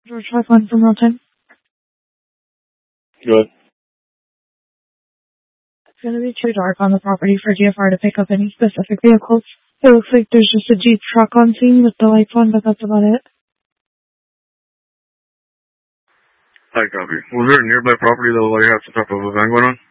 George 51 from Milton. Good. It's going to be too dark on the property for GFR to pick up any specific vehicles. It looks like there's just a Jeep truck on scene with the lights on, but that's about it. I copy. Was there a nearby property that might have some type of event going on?